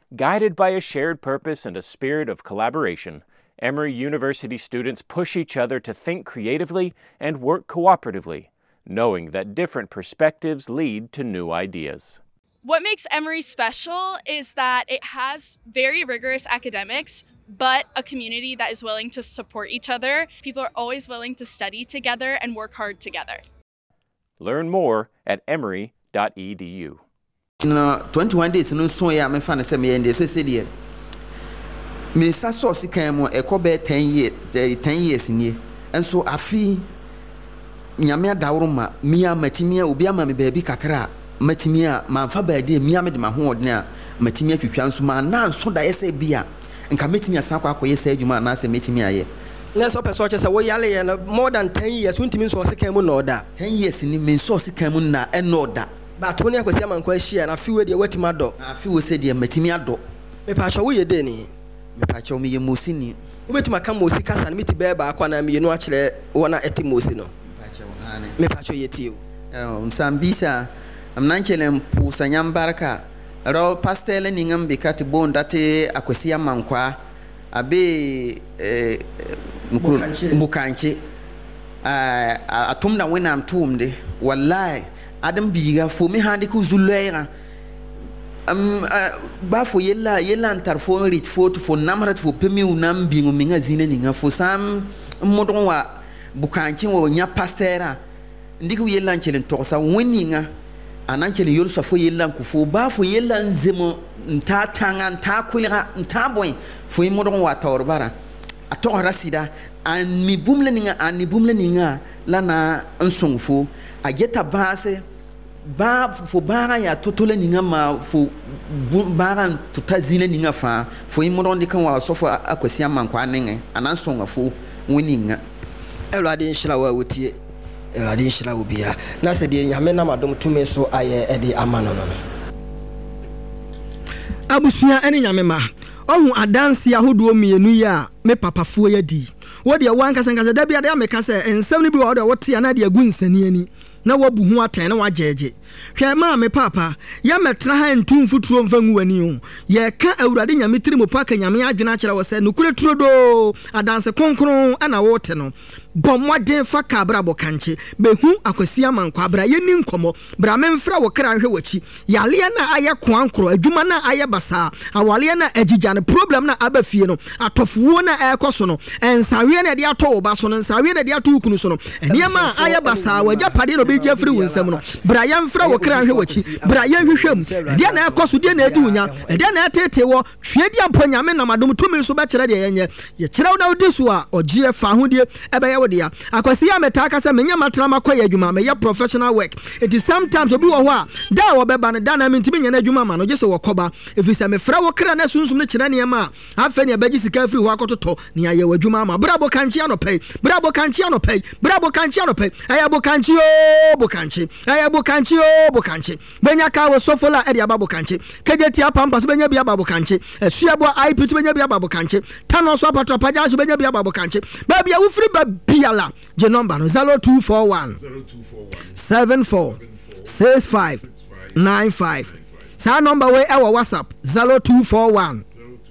Guided by a shared purpose and a spirit of collaboration, Emory University students push each other to think creatively and work cooperatively, knowing that different perspectives lead to new ideas. What makes Emory special is that it has very rigorous academics, but a community that is willing to support each other. People are always willing to study together and work hard together. Learn more at emory.edu. 21 days no so ya me fa na se me yende se de me sa so sikan mo e ko be 10 years nie enso afi nyame adawro ma mi amatimi obi ama me baabi kakra matimi a manfa baade mi ame de ma ho odne a matimi atwitwa nso ma na nso da yese bia nka matimi asan kwa akoye sa adwuma na se matimi aye na so person che se wo yale ye more than 10 years untimi so sikan mu na oda 10 years ni me so sikan mu na e no oda ba to ne akwasi amankwa hia na fi we de watima do na fi we se de matimi ado me pa cho wo ye de ni me pa cho me ye mosi ni ubetima ka mosi kasa na meti be ba akwa na me no akire wona eti mosi no me pa cho ye ti o msambisa amnanchele mpusa nyambaraka ro pastele ningam bikati bondate akwasi amankwa abe mukanche atumna wena amtumde wallahi adam biga fo mi hande ku zulleira ba fo yella antar fo rit fo to fo namrat fo pemi unam bingu minga zine ninga fo sam modon wa bukanchi wo nya pastera ndiku yella nchelen to sa woninga ananchelen yolu so fo yella ku fo ba fo yella nzemo nta tanga nta kulira nta boy fo modon wa tawrbara atora sida an mi bumle ninga lana nsongfo ageta base ba fo bara ya totole ninga ma fo bara tutazine ninga fa fo imoron de kan wa so fo akwasi amankwa nenge anansonga fo woninga elade nshira wa wotie elade nshira wo bia na se de nyame na madom tume so aye ede amano no abusua ene nyame ma ohun adanse ahodo mienu ya me papafuo ya di wo de wankasa da bia de ameka se ensem ni bi wo de wote ya na de agu nsani ani na wabu hu atan na wajeje hwe ma me papa ya metra ha ntumfu turo mfangu ani ho ye ka awurade nyame tiri mo paka nyame adwena akira wo se nukure turo do adanse konkron ana wote no bomwaden fa kabra bokanche behu akwasi amankwa abra yeni nkomo bra memfra wo kra hwe wachi yale na aye kwankro adwuma na aye basa awale na agigya ne problem na abafie no atofuo na ekoso no ensawe na de ato wo ba so no ensawe na de ato ukunu so no eniema aye basa waja pade no beji afri wonsam no bra yemfra wo kra hwe wachi bra ye hwehwem de na ekoso de na adunya de na atete wo hwe de ampo nyame na madom tumi so ba kire de yenye ye kire wo na odisu a ogie fa hodie ebe ye dia akwasi ya metaka se menya matra makoye adwuma me ya professional work it is sometimes obi wo ho a da wo beba ne da na mentimi nya na adwuma ma no je se wo koba efisa me fra wo kra na sunsum ne kire ne ma afa ne abaji sika afri ho akototo ne aye wadwuma ma brabo kanchi anopai brabo kanchi anopai brabo kanchi anopai ayabo kanchi o bokanchi ayabo kanchi o bokanchi benya ka wo sofola e dia babo kanchi kejeti apampa so benya bia babo kanchi esuabo IP to benya bia babo kanchi tano so apatro paja so benya bia babo kanchi ba bia wo fri ba biala je number no 0241 74 65 95 sa number we our WhatsApp 0241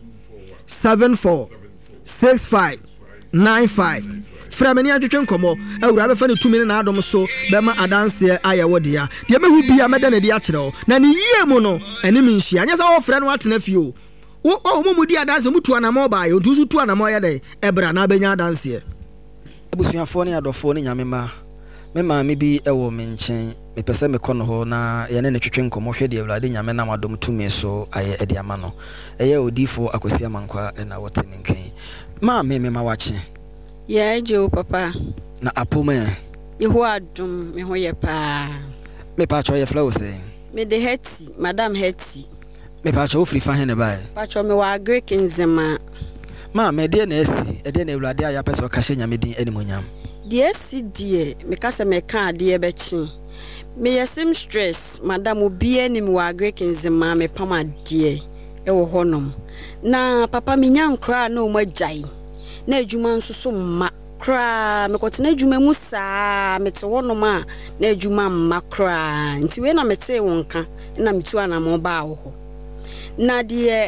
74 65 95 Frameni atwetwe nkomo awura be fa ne tumi na adom so be ma adanse aye wodia de mehu bia meda na di akire na ne yie mu no ene minhia anya sa wo frɛ no atena fie o mumudi adanse mutu anamo ba yo ntusu tu anamo ya de ebra na benya adanse abusuafo ne adofo ne nyame ma me maame bi ewo me nchen me pese me kono ho na ye ne twetwe nkomo hwe de awurade nyame na madom tumi so aye ede ama no eye odifo akwasi amankwa na wote ne nkan ma me ma wache ye jo papa na apoma yeho adum me ho ye pa me pa cho ye flow say me de heti madam heti me pa cho free fa he ne bai pa cho me wa Greek nzema ma me de na esi ede na awurade aya peso ka hye nyame din animonyam de esi die me ka se me ka de be chi me yesim stress madam obi anim wa Greek nzema me pama de e wo honom na papa me nya nkra na o magai na adwuma nso so mma kra me kotena adwuma mu saa mete wonom a na adwuma mma kra nti we na mete wonka na metu anamo ba wo ho na de